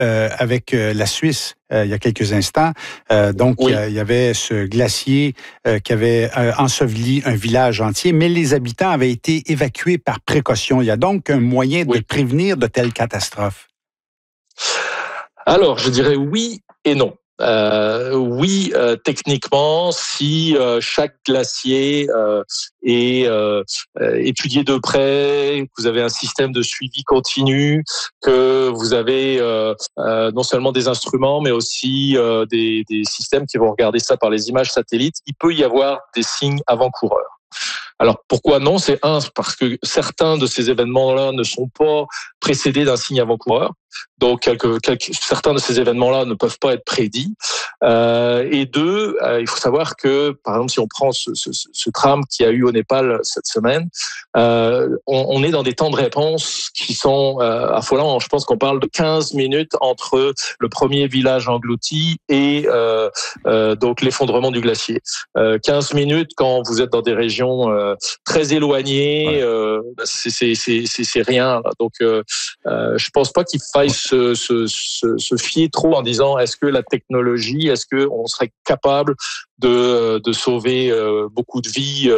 avec la Suisse il y a quelques instants. Donc, oui. Il y avait ce glacier qui avait enseveli un village entier, mais les habitants avaient été évacués par précaution. Il y a donc un moyen de prévenir de telles catastrophes. Alors, je dirais oui et non. Oui, techniquement, si chaque glacier est étudié de près, que vous avez un système de suivi continu, que vous avez non seulement des instruments, mais aussi des systèmes qui vont regarder ça par les images satellites, il peut y avoir des signes avant-coureurs. Alors, pourquoi non? C'est parce que certains de ces événements-là ne sont pas précédés d'un signe avant-coureur. Donc, certains de ces événements-là ne peuvent pas être prédits. Et deux, il faut savoir que, par exemple, si on prend ce drame qu'il y a eu au Népal cette semaine, on est dans des temps de réponse qui sont affolants. Je pense qu'on parle de 15 minutes entre le premier village englouti et donc l'effondrement du glacier. 15 minutes quand vous êtes dans des régions très éloignées, c'est rien. Donc, je pense pas qu'il faille se fier trop en disant est-ce que la technologie, est-ce que on serait capable de sauver beaucoup de vies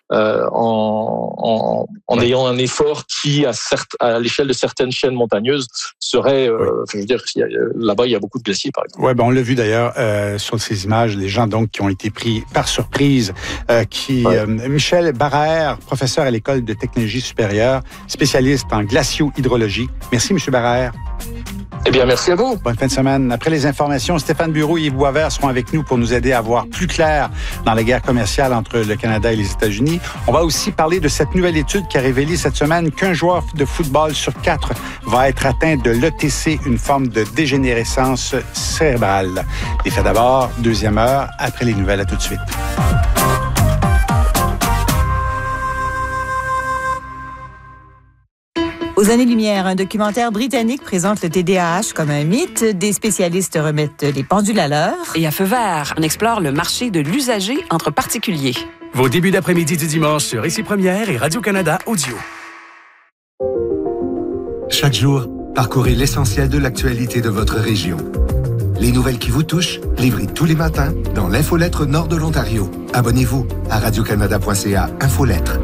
en ayant un effort qui à l'échelle de certaines chaînes montagneuses serait je veux dire là-bas il y a beaucoup de glaciers par exemple. Ouais, ben on l'a vu d'ailleurs sur ces images, les gens donc qui ont été pris par surprise Michel Barrère, professeur à l'École de technologie supérieure, spécialiste en glacio-hydrologie. Merci M. Barrère. Eh bien, merci à vous. Bonne fin de semaine. Après les informations, Stéphane Bureau et Yves Boisvert seront avec nous pour nous aider à voir plus clair dans la guerre commerciale entre le Canada et les États-Unis. On va aussi parler de cette nouvelle étude qui a révélé cette semaine qu'un joueur de football sur 4 va être atteint de l'ETC, une forme de dégénérescence cérébrale. Les faits d'abord, deuxième heure, après les nouvelles. À tout de suite. Aux années-lumière, un documentaire britannique présente le TDAH comme un mythe. Des spécialistes remettent les pendules à l'heure. Et à feu vert, on explore le marché de l'usager entre particuliers. Vos débuts d'après-midi du dimanche sur Ici Première et Radio-Canada Audio. Chaque jour, parcourez l'essentiel de l'actualité de votre région. Les nouvelles qui vous touchent, livrées tous les matins dans l'infolettre Nord de l'Ontario. Abonnez-vous à radiocanada.ca Infolettre.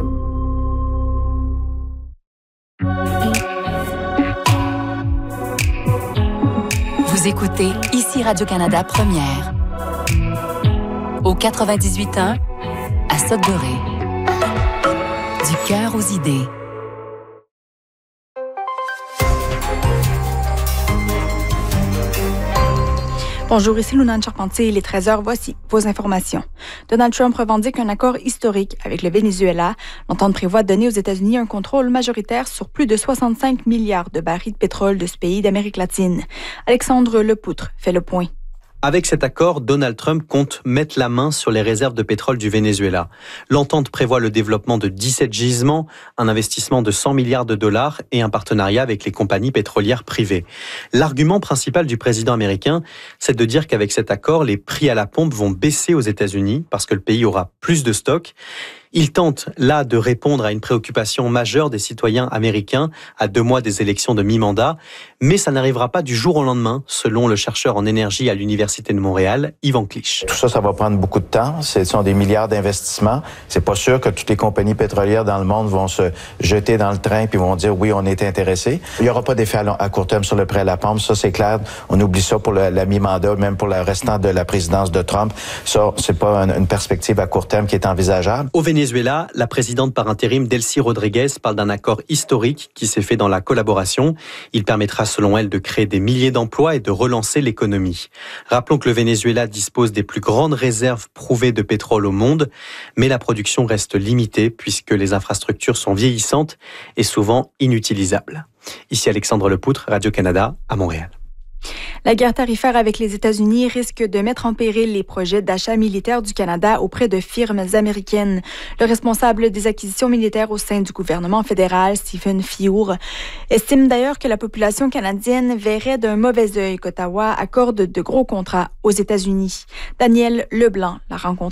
Vous écoutez Ici Radio-Canada Première. Au 98.1, à Sudbury. Du cœur aux idées. Bonjour, ici Lunane Charpentier, il est 13h, voici vos informations. Donald Trump revendique un accord historique avec le Venezuela. L'entente prévoit de donner aux États-Unis un contrôle majoritaire sur plus de 65 milliards de barils de pétrole de ce pays d'Amérique latine. Alexandre Lepoutre fait le point. Avec cet accord, Donald Trump compte mettre la main sur les réserves de pétrole du Venezuela. L'entente prévoit le développement de 17 gisements, un investissement de 100 milliards de dollars et un partenariat avec les compagnies pétrolières privées. L'argument principal du président américain, c'est de dire qu'avec cet accord, les prix à la pompe vont baisser aux États-Unis parce que le pays aura plus de stocks. Il tente là de répondre à une préoccupation majeure des citoyens américains à 2 mois des élections de mi-mandat, mais ça n'arrivera pas du jour au lendemain, selon le chercheur en énergie à l'Université de Montréal, Yvan Clich. Tout ça, ça va prendre beaucoup de temps. Ce sont des milliards d'investissements. C'est pas sûr que toutes les compagnies pétrolières dans le monde vont se jeter dans le train puis vont dire oui, on est intéressés. Il y aura pas d'effet à court terme sur le prêt à la pompe, ça c'est clair. On oublie ça pour la mi-mandat, même pour le restant de la présidence de Trump. Ça, c'est pas une perspective à court terme qui est envisageable. Au Venezuela, la présidente par intérim Delcy Rodriguez parle d'un accord historique qui s'est fait dans la collaboration. Il permettra selon elle de créer des milliers d'emplois et de relancer l'économie. Rappelons que le Venezuela dispose des plus grandes réserves prouvées de pétrole au monde, mais la production reste limitée puisque les infrastructures sont vieillissantes et souvent inutilisables. Ici Alexandre Lepoutre, Radio-Canada, à Montréal. La guerre tarifaire avec les États-Unis risque de mettre en péril les projets d'achat militaire du Canada auprès de firmes américaines. Le responsable des acquisitions militaires au sein du gouvernement fédéral, Stephen Fiour, estime d'ailleurs que la population canadienne verrait d'un mauvais œil qu'Ottawa accorde de gros contrats aux États-Unis. Daniel Leblanc l'a rencontré.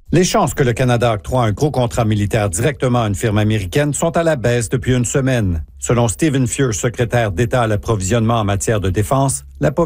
Les chances que le Canada octroie un gros contrat militaire directement à une firme américaine sont à la baisse depuis une semaine. Selon Stephen Fuhr, secrétaire d'État à l'approvisionnement en matière de défense, la